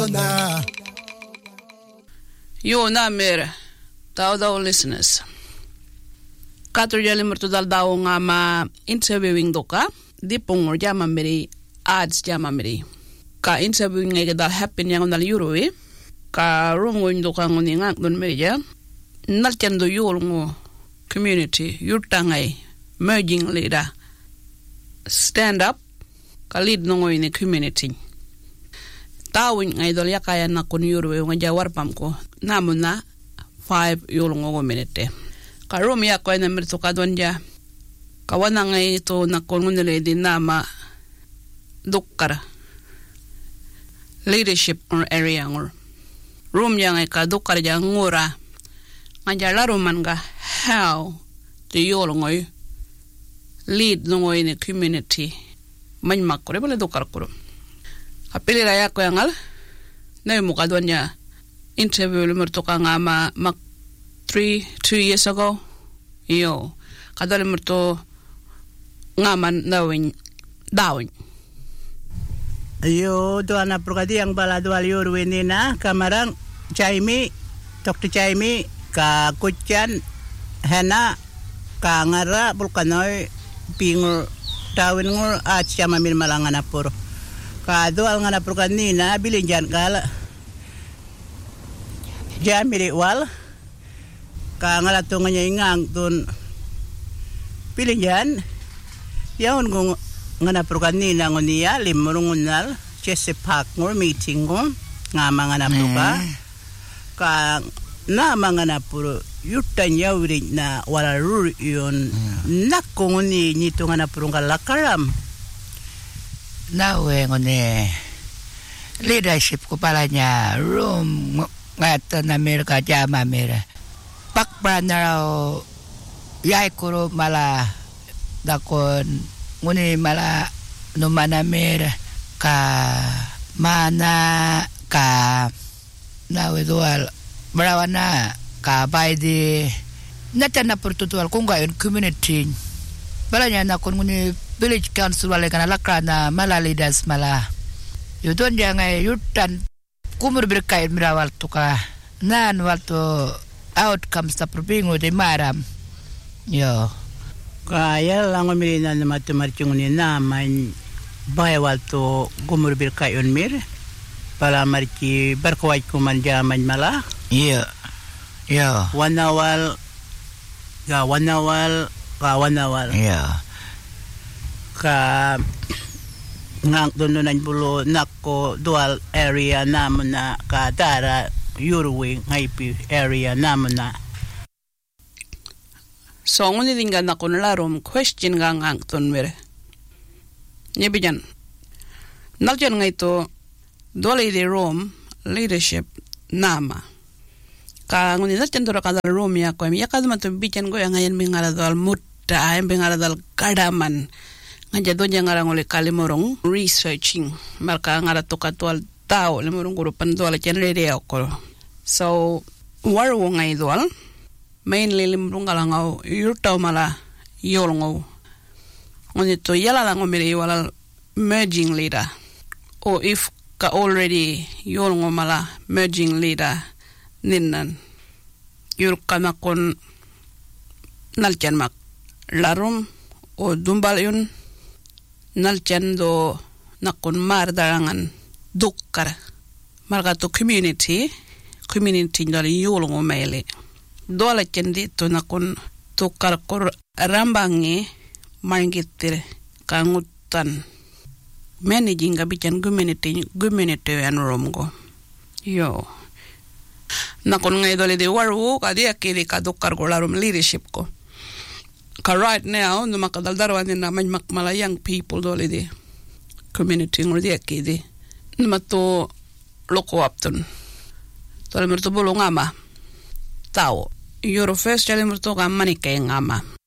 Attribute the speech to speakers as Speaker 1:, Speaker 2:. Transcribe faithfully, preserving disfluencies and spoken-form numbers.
Speaker 1: Yo na mer tao daw listeners. Kato jali mertu dal daw nga ma interviewing doka di pongor jama meri ads jama meri. Ka interviewing nga dal happen yang dal Europe ka rongo doka ngoni ngak don meri ja nal chendo yol ngo community yurtangai merging leader stand up ka lead no ngoi community. Tawin ngay dol yakaya na kun Europe nga jawar pam ko namuna five yol ngo minute. Karom ya ko na merto kadon ja kawana ngay to na kun ngunele di nama dukkar leadership or area ngor room yang ay ka dukkar ja ngura nga jala roman ga how to yol ngoy lead no ngoy ni community man makore bale dukkar ko apili raya ko yangal na mo kadon ja interview lo merto ka nga ma mak three two years ago yo kadal merto nga man nawin dawin
Speaker 2: yo do ana progadi ang balado al yor wenina kamarang Jaime Doctor Jaime ka kutyan hena ka ngara bulkanoy pingol tawin ngor at siya mamil malangan apur ka do al ngana proganina bilinjan kala Jamiri wal ka ngalatungan niya ingang tun pilinjan yaon kung ngana proganina ngonia limurungunal Chesapeake ngor meeting ko nga mga napuka ka na mga napuro yutan yawri na wala rur yun nakong ni nito nga napurong kalakaram
Speaker 3: nawe ngone leadership ko pala niya room ngata na Amerika jama mera pakpa na raw yay kuro mala dakon ngone mala numana mera ka mana ka nawe dual berawana ka baidi nata na pertutual kung gayon community balanya na kun ngone village council wala kana lakana mala leaders mala yudon jangai yutan kumur berkait mirawal tuka nan walto outcomes ta propingo de maram yo
Speaker 2: kaya lang umilina na matumarchung ni naman bay walto kumur berkait on mir pala marchi berkwaj kuman jaman mala
Speaker 3: iya yo
Speaker 2: wanawal ga wanawal ka wanawal
Speaker 3: iya
Speaker 2: ka ngang dononan bulo nako dual area naman na kadara Uruwe ngaypi area naman na
Speaker 1: so ngoni dinga na kun larom question nga ngang ton mere nyebijan naljan ngay to dole de rom leadership nama ka ngoni naljan to ka rom ya ko mi yakadma to bijan go ngayen mi ngara dal mutta ay mi ngara dal kadaman ngaja do jangarang oleh kalimorong researching marka ngara to katwal tao lemorong guru pandwal generate ko so waru ngai dwal mainly limrung galangau yurtaw mala yolngo ngoni to yala lango mere wala merging leader or if ka already yolngo mala merging leader ninnan yurkana kon nalchan mak larum o dumbal yun nalchan do nakon mar darangan dukkar marga to community community dal yolngo mele dola cendi to nakon tukar kor rambangi mangitir kangutan managing gabican community community and romgo yo nakon ngai dole de waru kadi akiri ka dukkar golarum leadership ko ka right now no makadal darwan na manyak mala young people dole de community ngor de akidi numa to loko apton tole merto bolo ngama tao Euro first jale merto ga mani kay ngama